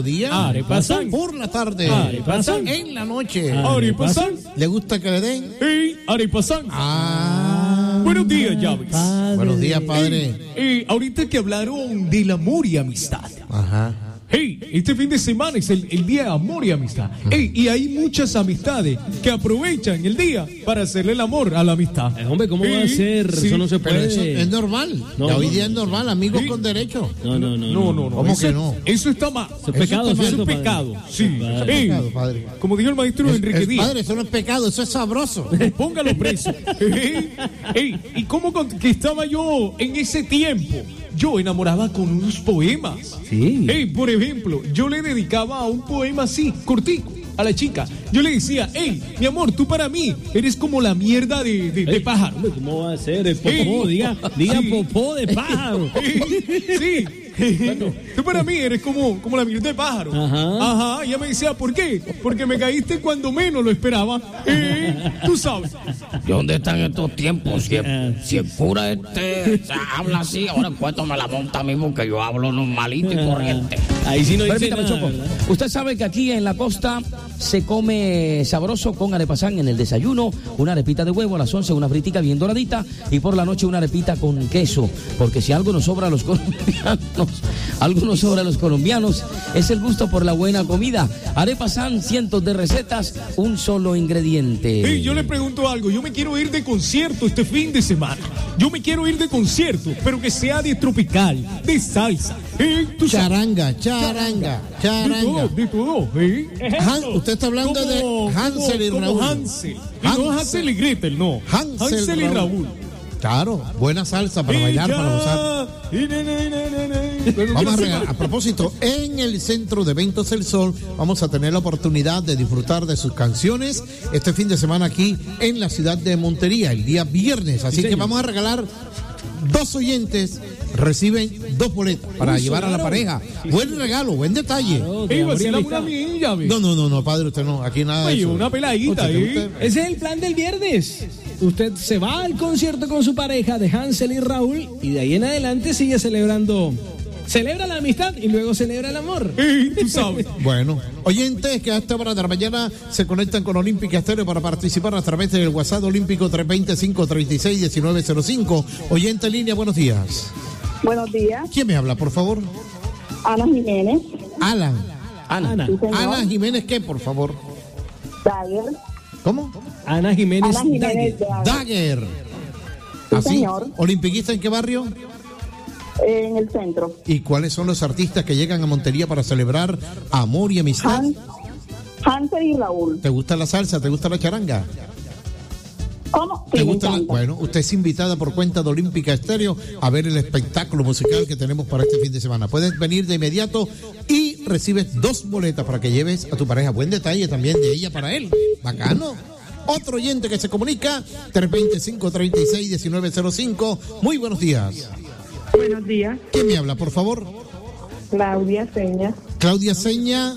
mediodía. Arepasan. Por la tarde. Arepasan. En la noche. Arepasan. ¿Le gusta que le den? Hey, arepasan. Buenos días, Llaves. Buenos días, padre. Ahorita que hablaron del amor y amistad. Ajá. Hey, este fin de semana es el día de amor y amistad. Hey, y hay muchas amistades que aprovechan el día para hacerle el amor a la amistad. Hombre, ¿cómo va a ser? Sí, eso no se Pero puede. eso es normal. No, Ya hoy no. día es normal, amigos Sí. con derecho. No. ¿Cómo Eso- que no? Eso está mal. Eso es pecado, está mal. Eso ¿cierto, es padre? pecado. Sí. Padre. Hey, Pecado, padre. como dijo el maestro Enrique Díaz. Padre, eso no es pecado, eso es sabroso. Póngalo preso. Ey, ¿y cómo que estaba yo en ese tiempo? Yo enamoraba con unos poemas. Sí. Ey, por ejemplo, yo le dedicaba a un poema así, cortico, a la chica. Yo le decía, hey, mi amor, tú para mí eres como la mierda de pájaro. Hombre, ¿cómo va a ser? El popó, Ey. diga Sí. popó de pájaro. Sí. Tú para mí eres como la mierda de pájaro. Ajá. Y ella me decía, ¿por qué? Porque me caíste cuando menos lo esperaba. Tú sabes. ¿Y dónde están estos tiempos? Si el cura habla así, ahora cuéntame la monta a mí porque yo hablo normalito y corriente. Ahí sí no dice Permítame, nada, Choco. ¿verdad? Usted sabe que aquí en la costa se come sabroso con arepasán en el desayuno, una arepita de huevo, a las 11 una fritica bien doradita y por la noche una arepita con queso, porque si algo nos sobra a los colombianos, es el gusto por la buena comida. Arepasán, cientos de recetas, un solo ingrediente. Hey, yo le pregunto algo, yo me quiero ir de concierto este fin de semana. Yo me quiero ir de concierto, pero que sea de tropical, de salsa. Tú sabes. Charanga. De todo. Usted está hablando de Hansel y Raúl. Hansel. Y no Hansel y Gretel, no. Hansel y Raúl. Claro, buena salsa para bailar, para gozar. Vamos a regalar. A propósito, en el Centro de Eventos El Sol vamos a tener la oportunidad de disfrutar de sus canciones este fin de semana aquí en la ciudad de Montería, el día viernes. Así que vamos a regalar 2 oyentes. Reciben 2 boletos para llevar a la pareja. Buen regalo, buen detalle. Ey, vacilamos una milla, ve. No, padre, usted no. Aquí nada de Oye, eso. una peladita, Usted- Ese es el plan del viernes. Usted se va al concierto con su pareja de Hansel y Raúl y de ahí en adelante sigue celebrando. Celebra la amistad y luego celebra el amor. Tú sabes. Bueno, oyentes que a esta hora de la mañana se conectan con Olímpica Estéreo para participar a través del WhatsApp Olímpico 325-36-1905. Oyente en línea, buenos días. Buenos días, ¿Quién me habla, por favor? Ana Jiménez, Alan. Ana. sí, señor. Alan Jiménez, ¿qué, por favor? Dagger, ¿Cómo? Ana Jiménez. Ana Jiménez Dagger. Dagger. Sí, ¿Así? señor. ¿Olimpiquista en qué barrio? en el centro. ¿Y cuáles son los artistas que llegan a Montería para celebrar amor y amistad? Hansel y Raúl. ¿Te gusta la salsa? ¿Te gusta la charanga? ¿Cómo? Sí, ¿Te me gusta encanta. Bueno, usted es invitada por cuenta de Olímpica Estéreo a ver el espectáculo musical que tenemos para este fin de semana. Puedes venir de inmediato y recibes 2 boletas para que lleves a tu pareja. Buen detalle también de ella para él. Bacano. Otro oyente que se comunica, 325-36-1905. Muy buenos días. Buenos días, ¿Quién me habla, por favor? Claudia Seña. Claudia Seña.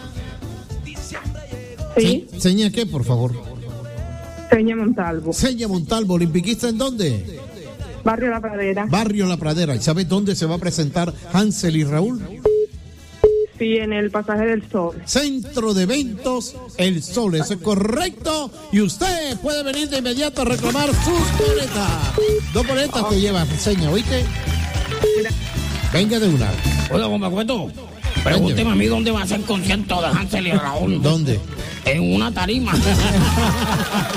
Sí, ¿Seña qué, por favor? Seña Montalvo. Seña Montalvo, ¿olimpiquista en dónde? Barrio La Pradera. Barrio La Pradera. ¿Y sabes dónde se va a presentar Hansel y Raúl? Sí, en el Pasaje del Sol. Centro de Eventos El Sol, eso es correcto. Y usted puede venir de inmediato a reclamar sus boletas. 2 boletas te lleva, Seña, ¿oíste? Venga de una. Oiga, me cuento. Pregúnteme a mí dónde va a ser el concierto de Hansel y Raúl. ¿Dónde? En una tarima.